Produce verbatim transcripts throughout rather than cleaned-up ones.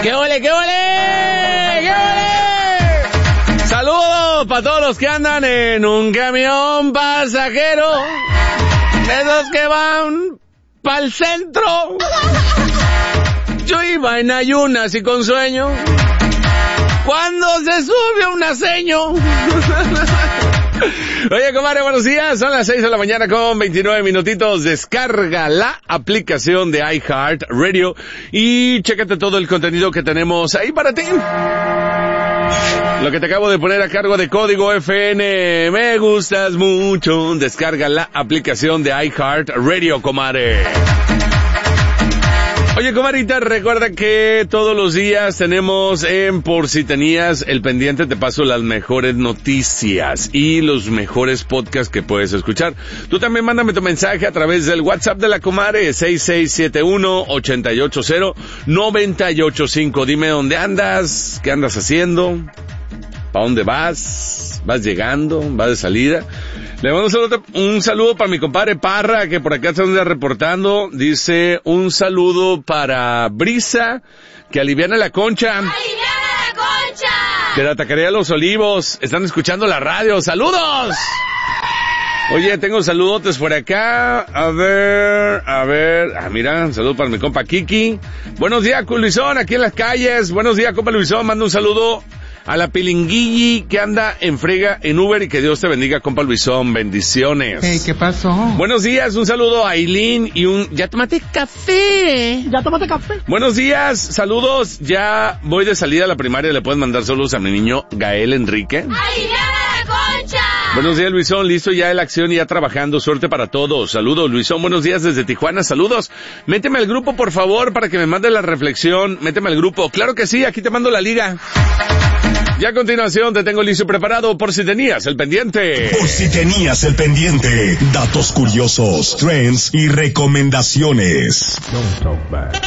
¡Qué ole, qué ole! ¡Qué ole! Saludos para todos los que andan en un camión pasajero, de esos que van pa'l centro. Yo iba en ayunas y con sueño, cuando se sube un aceño. Oye, comadre, buenos días. Son las seis de la mañana con veintinueve minutitos. Descarga la aplicación de iHeart Radio y chécate todo el contenido que tenemos ahí para ti. Lo que te acabo de poner a cargo de Código F N. Me gustas mucho. Descarga la aplicación de iHeart Radio, comadre. Oye, comadrita, recuerda que todos los días tenemos en Por Si Tenías el Pendiente, te paso las mejores noticias y los mejores podcasts que puedes escuchar. Tú también mándame tu mensaje a través del WhatsApp de la comadre, seis seis siete uno, ocho ocho cero, nueve ocho cinco. Dime dónde andas, qué andas haciendo, para dónde vas, vas llegando, vas de salida. Le mando un saludo, un saludo para mi compadre Parra, que por acá se anda reportando. Dice, un saludo para Brisa, que aliviana la concha. ¡Aliviana la concha! De la taquería Los Olivos. Están escuchando la radio. ¡Saludos! Oye, tengo saludotes por acá. A ver, a ver. Ah, mira, un saludo para mi compa Kiki. Buenos días, Luisón, aquí en las calles. Buenos días, compa Luisón. Mando un saludo a la Pilinguilli que anda en frega en Uber y que Dios te bendiga, compa Luisón. Bendiciones. Hey, ¿qué pasó? Buenos días, un saludo a Aileen y un... ¿Ya tomaste café? ¿Ya tomaste café? Buenos días, saludos. Ya voy de salida a la primaria, le pueden mandar saludos a mi niño Gael Enrique. ¡Aliviana la concha! Buenos días, Luisón, listo ya en la acción y ya trabajando. Suerte para todos. Saludos, Luisón, buenos días desde Tijuana. Saludos. Méteme al grupo, por favor, para que me mande la reflexión. Méteme al grupo. Claro que sí, aquí te mando la liga. Y a continuación te tengo listo y preparado por si tenías el pendiente. Por si tenías el pendiente. Datos curiosos, trends y recomendaciones. Don't talk back.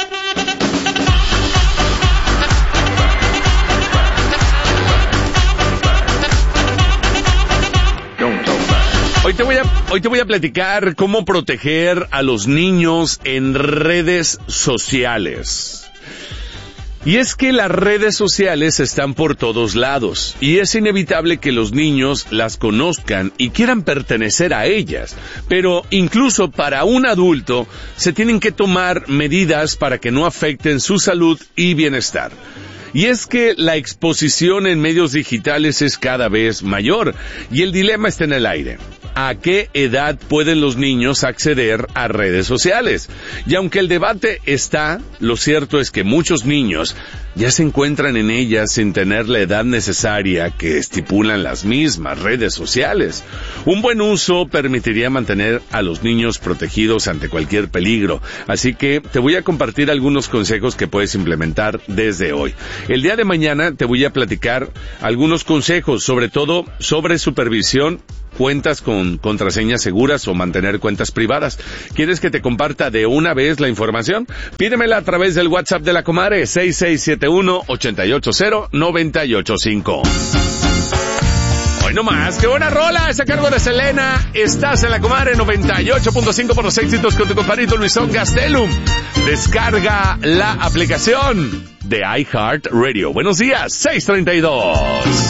Hoy te voy a, hoy te voy a platicar cómo proteger a los niños en redes sociales. Y es que las redes sociales están por todos lados y es inevitable que los niños las conozcan y quieran pertenecer a ellas. Pero incluso para un adulto se tienen que tomar medidas para que no afecten su salud y bienestar. Y es que la exposición en medios digitales es cada vez mayor y el dilema está en el aire. ¿A qué edad pueden los niños acceder a redes sociales? Y aunque el debate está, lo cierto es que muchos niños ya se encuentran en ellas sin tener la edad necesaria que estipulan las mismas redes sociales. Un buen uso permitiría mantener a los niños protegidos ante cualquier peligro, así que te voy a compartir algunos consejos que puedes implementar desde hoy. El día de mañana te voy a platicar algunos consejos, sobre todo sobre supervisión, cuentas con contraseñas seguras o mantener cuentas privadas. ¿Quieres que te comparta de una vez la información? Pídemela a través del WhatsApp de la comadre, seis seis siete uno, ocho ocho cero, nueve ocho cinco. Hoy no más, qué buena rola, es a cargo de Selena. Estás en la comadre noventa y ocho punto cinco por los éxitos con tu compadrito Luisón Gastelum. Descarga la aplicación de iHeart Radio. Buenos días, seis treinta y dos.